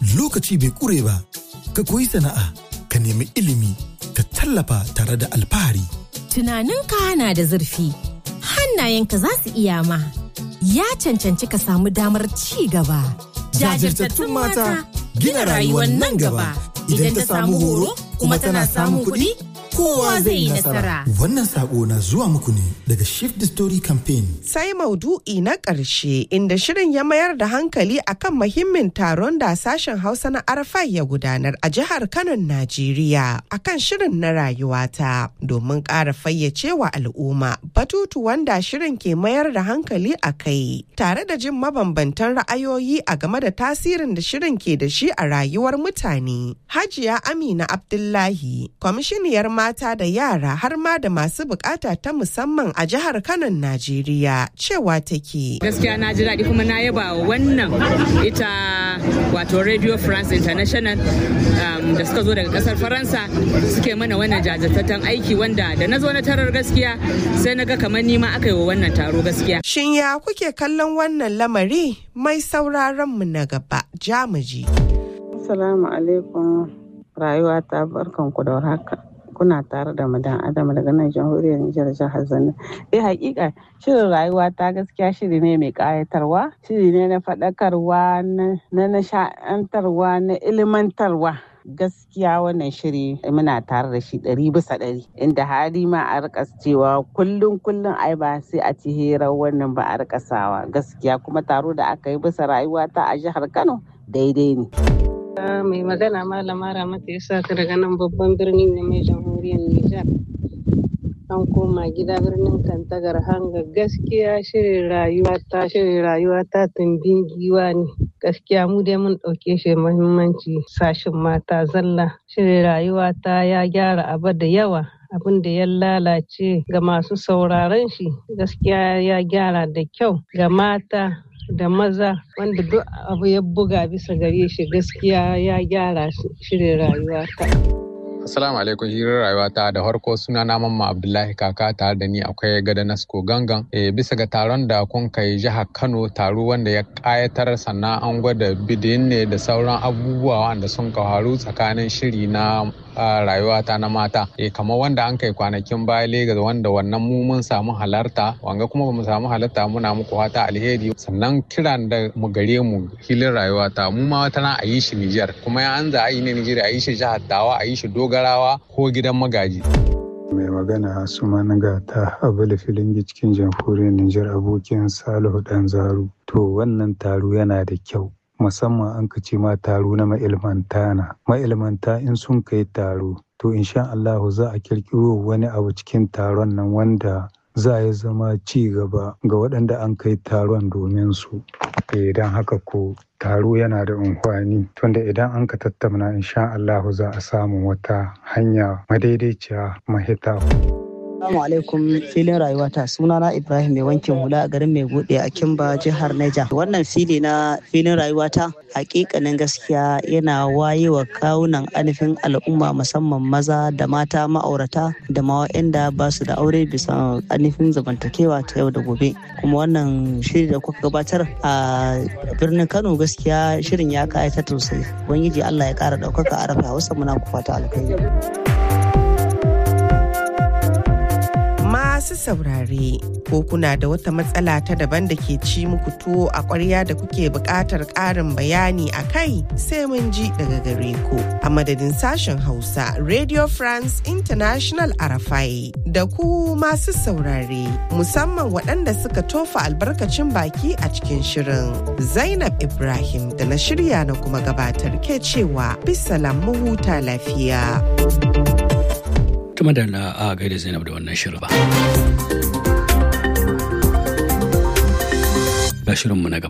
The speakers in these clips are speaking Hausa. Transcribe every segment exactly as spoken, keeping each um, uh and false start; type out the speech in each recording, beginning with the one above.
Lokaci bai ƙure ba, ka koyi sana'a, ka nemi ilimi, ka tallafa tare da alfahari. Tunaninka na da zurfi, hannayenka za su iya ma. Ya cancanci ka samu damar ci gaba. Jajirtattun mata gina rayuwar nan gaba. Idan ta samu horo kuma tana samun kuɗi, kowa zai yi nasara. Wannan sako na zuwa muku ne daga Shift the Story Campaign. Sai maudu'i na ƙarshe inda shirin ya mayar da hankali akan muhimmin taron da sashen Hausa na Arafai ya gudanar a jihar Kano, Najeriya akan shirin na rayuwata domin ƙara fayyace wa al'umma batutu wanda shirin ke mayar da hankali a kai tare da jin mabambantan ra'ayoyi a game da tasirin da shirin ke da shi a rayuwar mutane. Hajiya Amina Abdullahi, kwamishiniyar mata da yara har ma da masu bukata ta musamman a jihar Kano, Najeriya, cewa take. Gaskiya na ji daɗi kuma na yaba wannan ita wato Radio France International um, da suka zo daga kasar Faransa suke mana wannan jajirtattun aiki wanda da na zo na tarar gaskiya sai na ga kamar nima aka yi wa wannan taro gaskiya. Shin ya kuke kallon wannan lamari? Mai sauraron mu na gaba jamuji. Assalamu alaikum, rayuwa ta barkanku da warhaka. Kuna tare da madan Adam daga nan jamhuriyar Nijar jihar Zanna. Eh hakika shirin rayuwa ta gaskiya shiri ne mai kayatarwa, shiri ne na faɗakarwa, na nasha'antarwa, na ilimantarwa. Gaskiya wannan shiri muna tare da shi ɗari bisa ɗari, inda hali ma a rika cewa kullum kullum ai ba sai a ci hirar wannan ba a rika sawa. Gaskiya kuma taro da aka yi bisa rayuwa ta a jihar Kano daidai ne. Mai magana malama Ramatu Isa ta daga nan babban birnin ne mai jamhuriyar Nijar. An koma gida birnin Kantagar hanga gaskiya shirin rayuwa ta shirin rayuwa ta tumbin giwa ne. Gaskiya mu dai mun ɗauke shi muhimmanci sashin mata zalla. Shirin rayuwa ta ya gyara abu da yawa. Abin da ya lalace ga masu sauraron shi gaskiya ya gyara da kyau ga mata da maza wanda duk abu ya buga bisa gare shi gaskiya ya gyara shirin rayuwa ta. Assalamu alaikum, hirar rayuwa ta da harko suna na Mamma Abdullahi Kaka tare da ni akwai gada Nasko Gangan. E, bisa ga taron da kun kai jihar Kano, taro wanda ya kayatar sannan an gwada bidin ne da sauran abubuwa wanda sun kawaru tsakanin shiri na rayuwa ta na mata. E, kamar wanda an kai kwanakin baya Legas wanda wannan mu mun samu halarta, wanga kuma bamu samu halarta muna muku fata alheri. Sannan kiran da mu gare mu hilin rayuwa ta mu ma wata na a yi shi Nijar, kuma ya an za a yi ne Nijar a yi shi jihar Tawa, a yi shi Dogarawa ko gidan magaji. Mai magana Asuman Gata Abul Filingi cikin jamhuriyar Nijar, abokin Salihu Dan Zaru. To wannan taro yana da kyau, musamman an ka ce ma taro na ma'ilmanta na. Ma'ilmanta in sun kai taro, to insha Allahu za a kirkiro wani abu cikin taron nan wanda za ya zama ci gaba ga waɗanda an kai taron domin su. Idan haka ko taro yana da amfani, tunda idan an ka tattauna insha Allahu za a samu wata hanya madaidaiciya mahita. Assalamu alaikum, filin rayuwata, sunana Ibrahim mai wankin hula a garin mai bude a Kimba jihar Niger. Wannan fili na filin rayuwata hakikanin gaskiya yana waye wa kawunan alifin al'umma musamman maza da mata ma'aurata da ma waɗanda ba su da aure bisa alifin zamantakewa ta yau da gobe. Kuma wannan shiri da kuka gabatar a birnin Kano gaskiya shirin ya kayata sosai. Ubangiji Allah ya kara ɗaukaka a rafa Hausa, muna ku fata alkhairi. Masu saurare, ko kuna da wata matsala ta daban da ke ci muku tuwo a ƙwarya da kuke buƙatar ƙarin bayani a kai, sai mun ji daga gare ku. A madadin sashen Hausa Radio France International Arafai da ku masu saurare, musamman waɗanda suka tofa albarkacin baki a cikin shirin. Zainab Ibrahim da na shirya na kuma gabatar ke cewa bisalam mu huta lafiya. Tuma da na a gaida Zainab da wannan shirin ba. Ga shirinmu na gaba.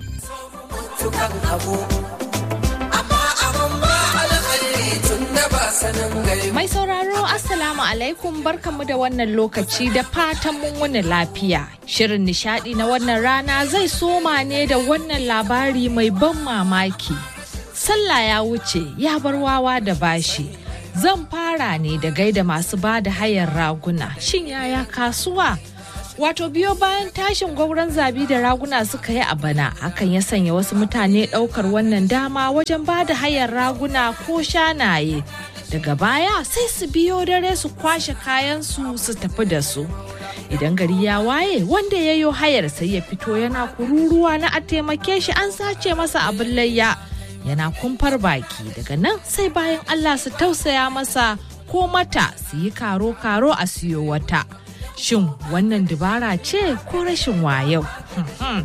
Mai sauraro Assalamu alaikum, barkanmu da wannan lokaci da fatan mun wani lafiya. Shirin nishadi na wannan rana zai soma ne da wannan labari mai ban mamaki. Sallah ya wuce ya bar wawa da bashi. Zan fara ne da gaida masu ba da hayar raguna. Shin yaya kasuwa? Wato biyo bayan tashin gwauron zabi da raguna suka yi a bana, hakan ya sanya wasu mutane ɗaukar wannan dama wajen ba da hayar raguna ko shanaye. Daga baya sai su biyo dare su kwashe kayansu su tafi da su. Idan gari ya waye wanda ya yo hayar sai ya fito yana kururuwa na a taimake shi an sace masa abin layya. Yana kumfar baki, daga nan sai bayan Allah su tausaya masa ko mata su yi karo-karo a siyo wata. Shin wannan dabara ce ko rashin wayo?